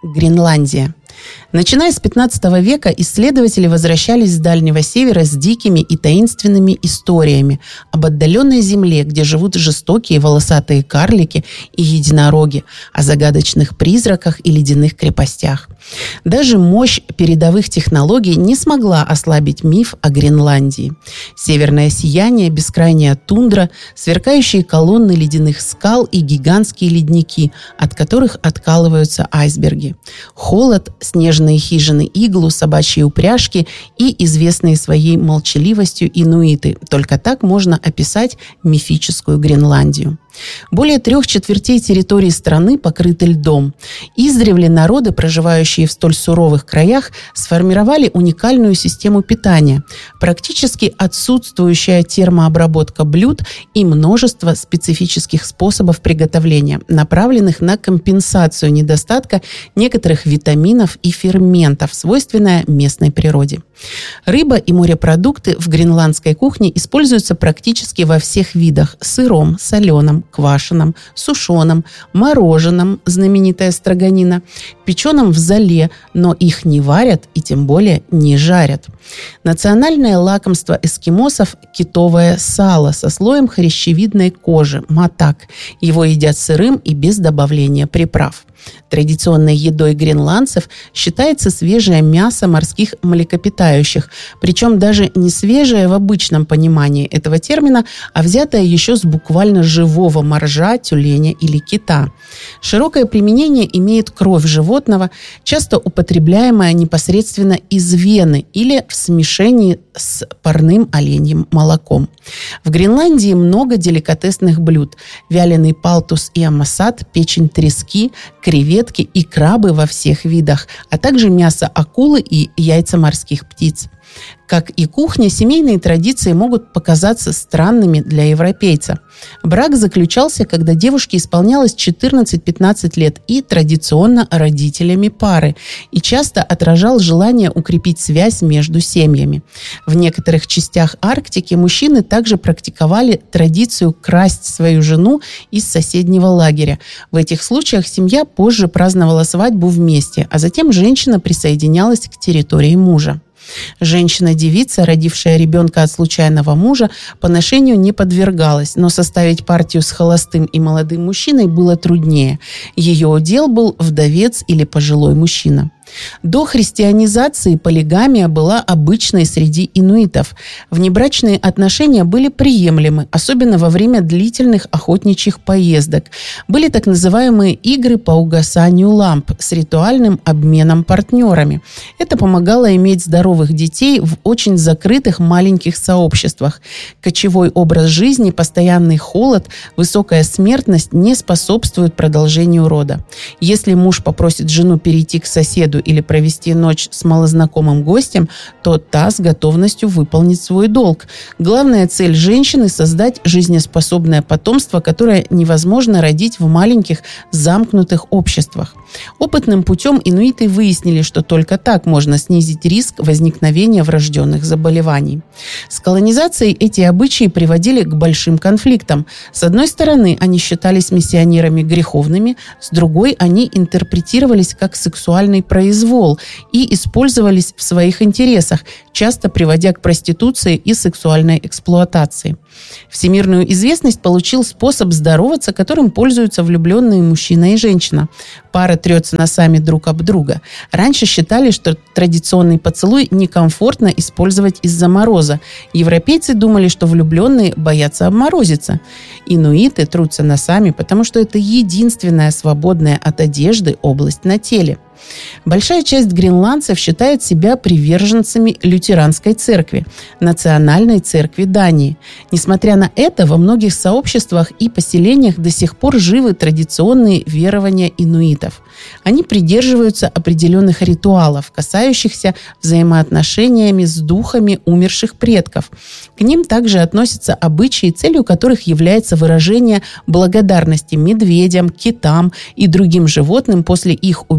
Гренландия. Начиная с 15 века исследователи возвращались с Дальнего Севера с дикими и таинственными историями об отдаленной земле, где живут жестокие волосатые карлики и единороги, о загадочных призраках и ледяных крепостях. Даже мощь передовых технологий не смогла ослабить миф о Гренландии. Северное сияние, бескрайняя тундра, сверкающие колонны ледяных скал и гигантские ледники, от которых откалываются айсберги. Холод, снежные хижины-иглу, собачьи упряжки и известные своей молчаливостью инуиты. Только так можно описать мифическую Гренландию. Более 3/4 территории страны покрыты льдом. Издревле народы, проживающие в столь суровых краях, сформировали уникальную систему питания, практически отсутствующая термообработка блюд и множество специфических способов приготовления, направленных на компенсацию недостатка некоторых витаминов и ферментов, свойственная местной природе. Рыба и морепродукты в гренландской кухне используются практически во всех видах: сыром, соленом, квашеном, сушеном, мороженом, знаменитая строганина, печеном в золе, но их не варят и тем более не жарят. Национальное лакомство эскимосов – китовое сало со слоем хрящевидной кожи – матак. Его едят сырым и без добавления приправ. Традиционной едой гренландцев считается свежее мясо морских млекопитающих, причем даже не свежее в обычном понимании этого термина, а взятое еще с буквально живого моржа, тюленя или кита. Широкое применение имеет кровь животного, часто употребляемая непосредственно из вены или в смешении с парным оленьим молоком. В Гренландии много деликатесных блюд: вяленый палтус и амасат, печень трески, креветки и крабы во всех видах, а также мясо акулы и яйца морских птиц. Как и кухня, семейные традиции могут показаться странными для европейца. Брак заключался, когда девушке исполнялось 14-15 лет, и традиционно родителями пары, и часто отражал желание укрепить связь между семьями. В некоторых частях Арктики мужчины также практиковали традицию красть свою жену из соседнего лагеря. В этих случаях семья позже праздновала свадьбу вместе, а затем женщина присоединялась к территории мужа. Женщина-девица, родившая ребенка от случайного мужа, поношению не подвергалась, но составить партию с холостым и молодым мужчиной было труднее. Ее удел был вдовец или пожилой мужчина. До христианизации полигамия была обычной среди инуитов. Внебрачные отношения были приемлемы, особенно во время длительных охотничьих поездок. Были так называемые игры по угасанию ламп с ритуальным обменом партнерами. Это помогало иметь здоровых детей в очень закрытых маленьких сообществах. Кочевой образ жизни, постоянный холод, высокая смертность не способствуют продолжению рода. Если муж попросит жену перейти к соседу или провести ночь с малознакомым гостем, то та с готовностью выполнит свой долг. Главная цель женщины – создать жизнеспособное потомство, которое невозможно родить в маленьких замкнутых обществах. Опытным путем инуиты выяснили, что только так можно снизить риск возникновения врожденных заболеваний. С колонизацией эти обычаи приводили к большим конфликтам. С одной стороны, они считались миссионерами греховными, с другой, они интерпретировались как сексуальный произвол и использовались в своих интересах, часто приводя к проституции и сексуальной эксплуатации. Всемирную известность получил способ здороваться, которым пользуются влюбленные мужчина и женщина. Пара трется носами друг об друга. Раньше считали, что традиционный поцелуй некомфортно использовать из-за мороза. Европейцы думали, что влюбленные боятся обморозиться. Инуиты трутся носами, потому что это единственная свободная от одежды область на теле. Большая часть гренландцев считает себя приверженцами лютеранской церкви, национальной церкви Дании. Несмотря на это, во многих сообществах и поселениях до сих пор живы традиционные верования инуитов. Они придерживаются определенных ритуалов, касающихся взаимоотношениями с духами умерших предков. К ним также относятся обычаи, целью которых является выражение благодарности медведям, китам и другим животным после их убийства в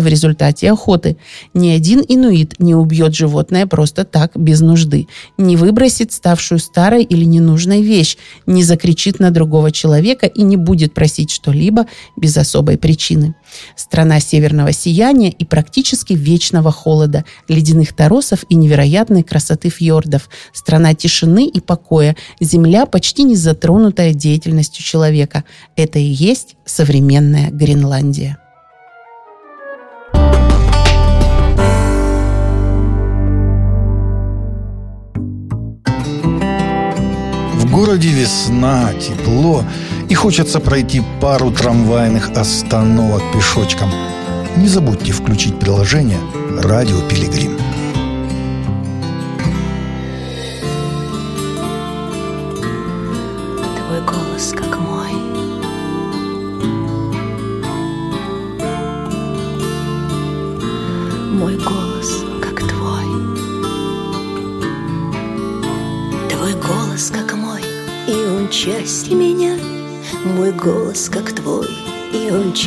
в результате охоты. Ни один инуит не убьет животное просто так, без нужды, не выбросит ставшую старой или ненужной вещь, не закричит на другого человека и не будет просить что-либо без особой причины. Страна северного сияния и практически вечного холода, ледяных торосов и невероятной красоты фьордов. Страна тишины и покоя, земля, почти не затронутая деятельностью человека. Это и есть современная Гренландия. В городе весна, тепло, и хочется пройти пару трамвайных остановок пешочком. Не забудьте включить приложение «Радио Пилигрим». Твой голос как мой, мой голос как твой, твой голос как мой, и он часть меня. Мой голос как твой, и он часть